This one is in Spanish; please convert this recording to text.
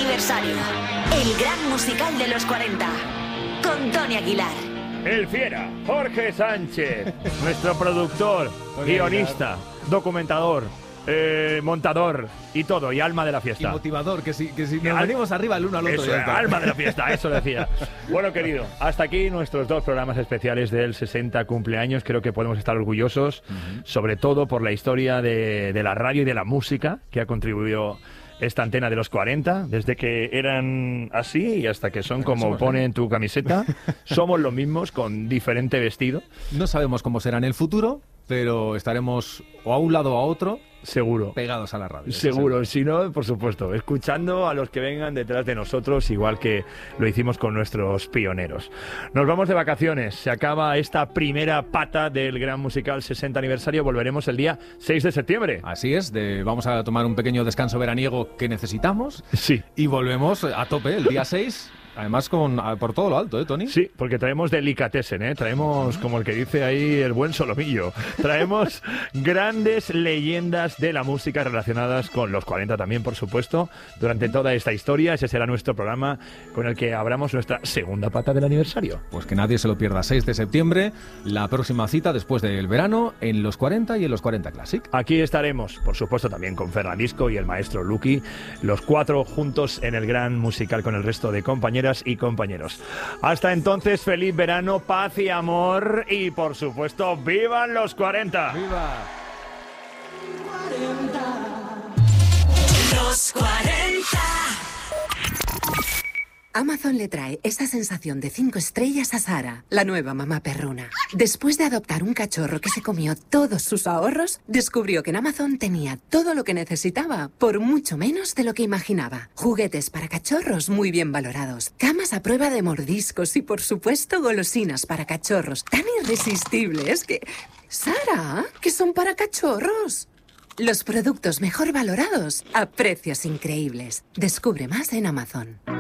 aniversario. El gran musical de los 40. Con Tony Aguilar. El fiera, Jorge Sánchez, nuestro productor, guionista, documentador, montador y todo, y alma de la fiesta. Y motivador, que si nos venimos arriba el uno al otro. Eso, alma de la fiesta, eso decía. Bueno, querido, hasta aquí nuestros 2 programas especiales del 60 cumpleaños. Creo que podemos estar orgullosos, sobre todo por la historia de la radio y de la música que ha contribuido esta antena de los 40, desde que eran así y hasta que son como pone en tu camiseta. Somos los mismos con diferente vestido. No sabemos cómo será en el futuro, pero estaremos o a un lado o a otro, seguro, pegados a la radio. Seguro, si no, por supuesto, escuchando a los que vengan detrás de nosotros, igual que lo hicimos con nuestros pioneros. Nos vamos de vacaciones, se acaba esta primera pata del gran musical 60 aniversario, volveremos el día 6 de septiembre. Así es, vamos a tomar un pequeño descanso veraniego que necesitamos. Sí. Y volvemos a tope el día 6. Además, por todo lo alto, Tony? Sí, porque traemos delicatessen, traemos, como el que dice ahí, el buen solomillo. Traemos grandes leyendas de la música relacionadas con los 40 también, por supuesto, durante toda esta historia. Ese será nuestro programa con el que abramos nuestra segunda pata del aniversario. Pues que nadie se lo pierda, 6 de septiembre, la próxima cita después del verano en los 40 y en los 40 Classic. Aquí estaremos, por supuesto, también con Fernandisco y el maestro Luqui, los 4 juntos en el gran musical con el resto de compañeros y compañeros. Hasta entonces, feliz verano, paz y amor y, por supuesto, ¡vivan los 40! ¡Viva! Los 40. Amazon le trae esa sensación de 5 estrellas a Sara, la nueva mamá perruna. Después de adoptar un cachorro que se comió todos sus ahorros, descubrió que en Amazon tenía todo lo que necesitaba, por mucho menos de lo que imaginaba. Juguetes para cachorros muy bien valorados, camas a prueba de mordiscos y, por supuesto, golosinas para cachorros tan irresistibles que... ¡Sara! ¡Que son para cachorros! Los productos mejor valorados a precios increíbles. Descubre más en Amazon.